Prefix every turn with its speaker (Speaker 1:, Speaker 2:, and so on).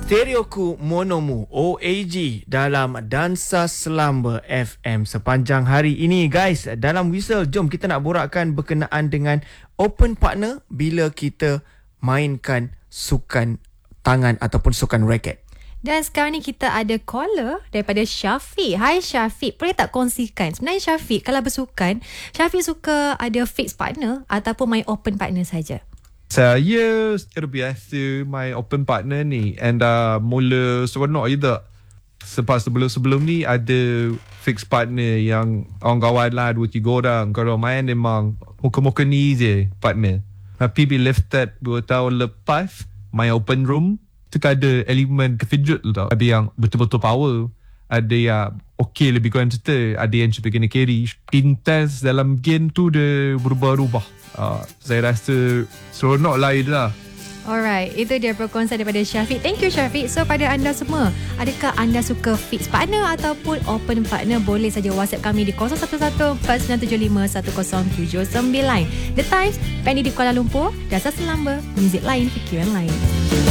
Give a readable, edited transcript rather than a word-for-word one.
Speaker 1: Stereoku Monomu OAG dalam Dansa Selamba FM sepanjang hari ini guys. Dalam Whistle, jom kita nak borakkan berkenaan dengan open partner bila kita mainkan sukan tangan ataupun sukan raket.
Speaker 2: Dan sekarang ni kita ada caller daripada Syafiq. Hai Syafiq, boleh tak kongsikan sebenarnya Syafiq kalau bersukan, Syafiq suka ada fixed partner ataupun main open partner saja?
Speaker 3: Saya secara biasa main open partner ni, and mula seronok je tak. Sebab sebelum ni ada fixed partner yang kawan-kawan lah 2-3 orang. Kalau main memang muka-muka ni je partner. Tapi bila start 2 tahun lepas main open room, tu ada elemen kefidut tu tau. Ada yang betul-betul power, ada yang okey lebih kurang cerita, ada yang cuba kena carry. Intense dalam game tu dia berubah-ubah. Saya rasa seronok lain lah.
Speaker 2: Alright, itu dia perkongsian daripada Syafiq. Thank you Syafiq. So pada anda semua, adakah anda suka fixed partner ataupun open partner? Boleh saja WhatsApp kami di 0114951079. The Times, Penny di Kuala Lumpur, Dasar Selamba, muzik lain, fikiran lain.